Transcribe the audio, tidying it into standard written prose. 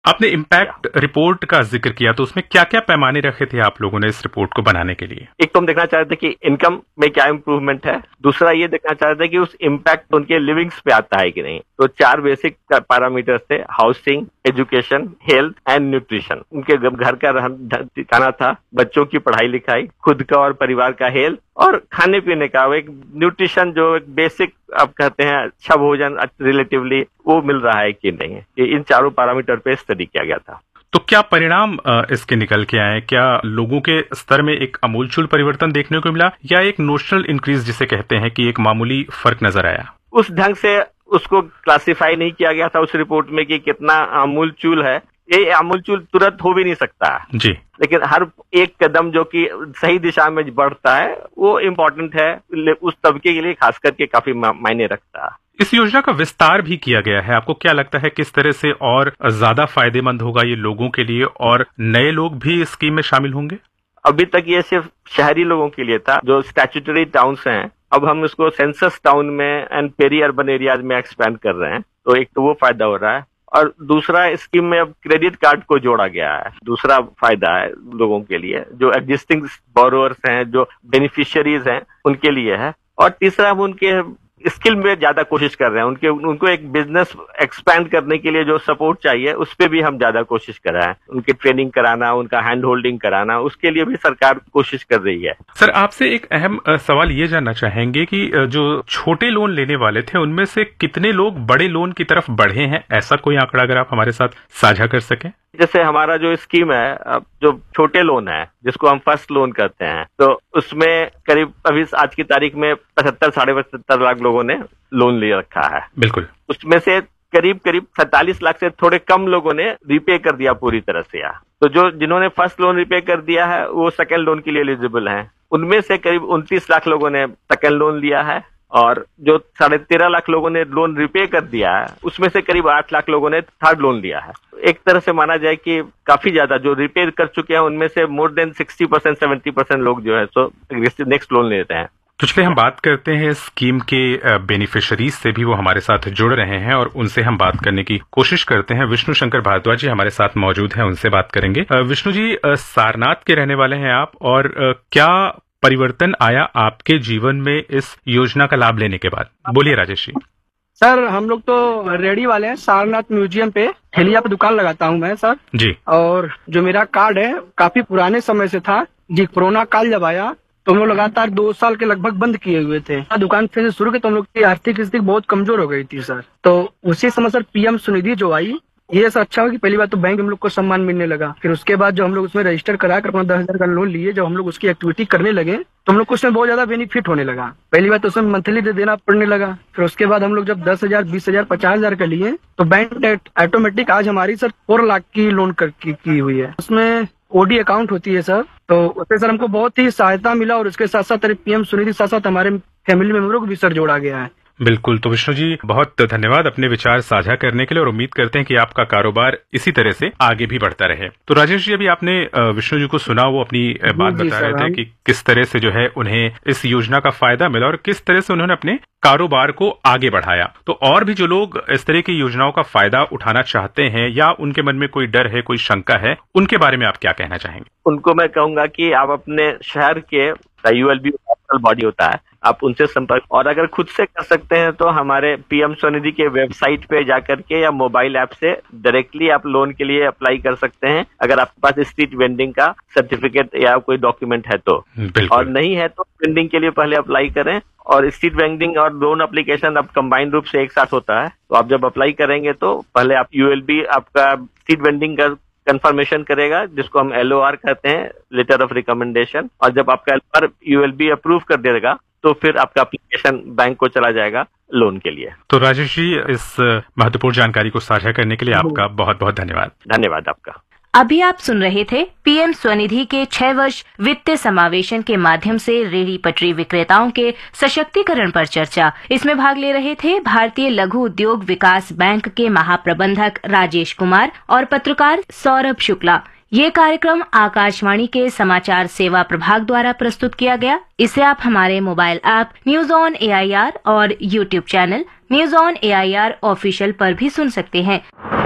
आपने impact report का जिक्र किया, तो उसमें क्या क्या पैमाने रखे थे आप लोगों ने इस रिपोर्ट को बनाने के लिए? एक तो हम देखना चाह रहे थे कि इनकम में क्या इम्प्रूवमेंट है, दूसरा ये देखना चाह रहे थे कि उस इम्पैक्ट उनके लिविंग्स पे आता है कि नहीं। तो 4 बेसिक पैरामीटर्स थे, housing, education, health and nutrition. उनके घर का ठिकाना था, बच्चों की पढ़ाई लिखाई, खुद का और परिवार का हेल्थ, और खाने पीने का एक न्यूट्रिशन, जो एक बेसिक आप कहते हैं अच्छा भोजन रिलेटिवली वो मिल रहा है कि नहीं। ये इन चारों पैरामीटर पे स्टडी किया गया था। तो क्या परिणाम इसके निकल के आए? क्या लोगों के स्तर में एक आमूलचूल परिवर्तन देखने को मिला, या एक नोशनल इंक्रीज जिसे कहते हैं कि एक मामूली फर्क नजर आया? उस ढंग से उसको क्लासिफाई नहीं किया गया था उस रिपोर्ट में कि कितना आमूलचूल है। ये आमूलचूल तुरंत हो भी नहीं सकता जी, लेकिन हर एक कदम जो कि सही दिशा में बढ़ता है वो इम्पोर्टेंट है, उस तबके के लिए खास करके काफी मायने रखता है। इस योजना का विस्तार भी किया गया है। आपको क्या लगता है किस तरह से और ज्यादा फायदेमंद होगा ये लोगों के लिए, और नए लोग भी इस स्कीम में शामिल होंगे? अभी तक ये सिर्फ शहरी लोगों के लिए था जो स्टैट्यूटरी टाउन्स हैं। अब हम इसको सेंसस टाउन में एंड पेरी अर्बन एरियाज में एक्सपैंड कर रहे हैं, तो एक तो वो फायदा हो रहा है, और दूसरा स्कीम में अब क्रेडिट कार्ड को जोड़ा गया है। दूसरा फायदा है लोगों के लिए जो एग्जिस्टिंग बोरोअर्स हैं, जो बेनिफिशियरीज हैं, उनके लिए है। और तीसरा हम उनके स्किल में ज्यादा कोशिश कर रहे हैं, उनको एक बिजनेस एक्सपैंड करने के लिए जो सपोर्ट चाहिए उस पे भी हम ज्यादा कोशिश कर रहे हैं। उनकी ट्रेनिंग कराना, उनका हैंड होल्डिंग कराना, उसके लिए भी सरकार कोशिश कर रही है। सर, आपसे एक अहम सवाल ये जानना चाहेंगे कि जो छोटे लोन लेने वाले थे उनमें से कितने लोग बड़े लोन की तरफ बढ़े हैं? ऐसा कोई आंकड़ा अगर आप हमारे साथ साझा कर सकें। जैसे हमारा जो स्कीम है, जो छोटे लोन है जिसको हम फर्स्ट लोन कहते हैं, तो उसमें करीब अभी आज की तारीख में 75-75 लाख लोगों ने लोन ले रखा है। बिल्कुल। उसमें से करीब 47 लाख से थोड़े कम लोगों ने रिपे कर दिया पूरी तरह से। तो जो जिन्होंने फर्स्ट लोन रिपे कर दिया है वो सेकेंड लोन के लिए एलिजिबल हैं। उनमें से करीब 29 लाख लोगों ने सेकेंड लोन लिया है, और जो 13.5 लाख लोगों ने लोन रिपे कर दिया है उसमें से करीब 8 लाख लोगों ने थर्ड लोन लिया है। एक तरह से माना जाए कि काफी ज्यादा जो रिपे कर चुके हैं उनमें से मोर देन 60% 70% लोग जो है सो नेक्स्ट लोन लेते हैं। तो चलिए हम बात करते हैं स्कीम के बेनिफिशरीज से भी, वो हमारे साथ जुड़ रहे हैं और उनसे हम बात करने की कोशिश करते हैं। विष्णु शंकर भारद्वाज जी हमारे साथ मौजूद हैं, उनसे बात करेंगे। विष्णु जी, सारनाथ के रहने वाले हैं आप, और क्या परिवर्तन आया आपके जीवन में इस योजना का लाभ लेने के बाद? बोलिए राजेश जी। सर, हम लोग तो रेडी वाले हैं, सारनाथ म्यूजियम पे ठेलिया पे दुकान लगाता हूँ मैं सर जी। और जो मेरा कार्ड है काफी पुराने समय से था जी। कोरोना काल जब आया तो हम लोग लगातार 2 साल के लगभग बंद किए हुए थे। दुकान फिर से शुरू की तो हम लोग की आर्थिक स्थिति बहुत कमजोर हो गई थी सर। तो उसी समय सर पीएम स्वनिधि जो आई, ये सर अच्छा हो कि पहली बात तो बैंक हम लोग को सम्मान मिलने लगा। फिर उसके बाद जो हम लोग उसमें रजिस्टर कराकर अपना 10,000 का लोन लिए, जब हम लोग उसकी एक्टिविटी करने लगे तो हम लोग को उसमें बहुत ज्यादा बेनिफिट होने लगा। पहली बात तो उसमें मंथली देना पड़ने लगा। फिर उसके बाद हम लोग जब 10,000, 20,000, 50,000 का लिए तो बैंक ऑटोमेटिक आज हमारी सर 4 लाख की लोन की हुई है। उसमें ओडी अकाउंट होती है सर, तो उससे सर हमको बहुत ही सहायता मिला, और उसके साथ साथ पीएम स्वनिधि साथ साथ हमारे फैमिली मेंबरों को भी सर जोड़ा गया है। बिल्कुल। तो विष्णु जी, बहुत धन्यवाद अपने विचार साझा करने के लिए, और उम्मीद करते हैं कि आपका कारोबार इसी तरह से आगे भी बढ़ता रहे। तो राजेश जी, अभी आपने विष्णु जी को सुना, वो अपनी बात बता रहे थे कि किस तरह से जो है उन्हें इस योजना का फायदा मिला और किस तरह से उन्होंने अपने कारोबार को आगे बढ़ाया। तो और भी जो लोग इस तरह की योजनाओं का फायदा उठाना चाहते हैं, या उनके मन में कोई डर है, कोई शंका है, उनके बारे में आप क्या कहना चाहेंगे? उनको मैं कहूंगा कि आप अपने शहर के यूएलबी बॉडी होता है, आप उनसे संपर्क, और अगर खुद से कर सकते हैं तो हमारे पीएम स्वनिधि के वेबसाइट पे जाकर के या मोबाइल ऐप से डायरेक्टली आप लोन के लिए अप्लाई कर सकते हैं, अगर आपके पास स्ट्रीट वेंडिंग का सर्टिफिकेट या कोई डॉक्यूमेंट है तो। और नहीं है तो वेंडिंग के लिए पहले अप्लाई करें, और स्ट्रीट वेंडिंग और लोन एप्लीकेशन अब कंबाइंड रूप से एक साथ होता है। तो आप जब अप्लाई करेंगे तो पहले आप यूएलबी आपका स्ट्रीट वेंडिंग का कंफर्मेशन करेगा, जिसको हम LOR कहते हैं, लेटर ऑफ रिकमेंडेशन, और जब आपका LOR यूएलबी अप्रूव कर देगा तो फिर आपका एप्लीकेशन बैंक को चला जाएगा लोन के लिए। तो राजेश जी, इस महत्वपूर्ण जानकारी को साझा करने के लिए आपका बहुत बहुत धन्यवाद। धन्यवाद आपका। अभी आप सुन रहे थे पीएम स्वनिधि के 6 वर्ष वित्तीय समावेशन के माध्यम से रेहड़ी पटरी विक्रेताओं के सशक्तिकरण पर चर्चा। इसमें भाग ले रहे थे भारतीय लघु उद्योग विकास बैंक के महाप्रबंधक राजेश कुमार और पत्रकार सौरभ शुक्ला। ये कार्यक्रम आकाशवाणी के समाचार सेवा प्रभाग द्वारा प्रस्तुत किया गया। इसे आप हमारे mobile app news on AIR और YouTube channel news on AIR official पर भी सुन सकते हैं।